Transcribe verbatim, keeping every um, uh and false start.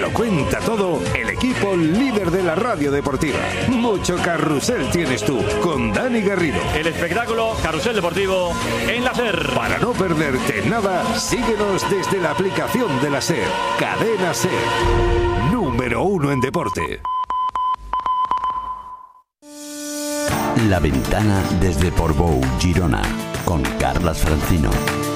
Lo cuenta todo el equipo líder de la radio deportiva. Mucho carrusel tienes tú con Dani Garrido. El espectáculo Carrusel Deportivo en la SER. Para no perderte nada, síguenos desde la aplicación de la SER. Cadena SER. Número uno en deporte. La ventana desde Portbou, Girona, con Carlas Francino.